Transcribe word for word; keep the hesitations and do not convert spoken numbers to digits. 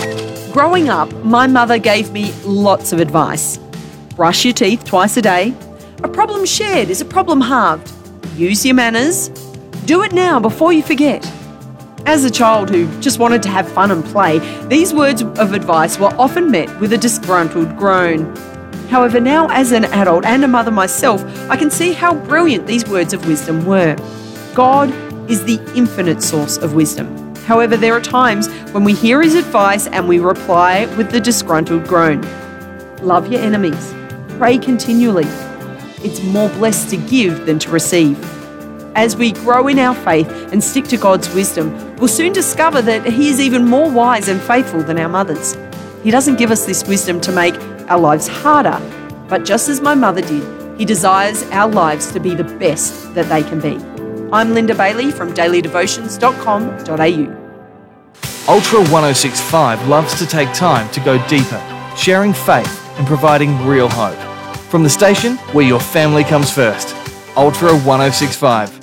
Growing up, my mother gave me lots of advice. Brush your teeth twice a day. A problem shared is a problem halved. Use your manners. Do it now before you forget. As a child who just wanted to have fun and play, these words of advice were often met with a disgruntled groan. However, now as an adult and a mother myself, I can see how brilliant these words of wisdom were. God is the infinite source of wisdom. However, there are times when we hear his advice and we reply with the disgruntled groan. Love your enemies. Pray continually. It's more blessed to give than to receive. As we grow in our faith and stick to God's wisdom, we'll soon discover that he is even more wise and faithful than our mothers. He doesn't give us this wisdom to make our lives harder, but just as my mother did, he desires our lives to be the best that they can be. I'm Linda Bailey from daily devotions dot com dot a u. Ultra one oh six point five loves to take time to go deeper, sharing faith and providing real hope. From the station where your family comes first, Ultra one oh six point five.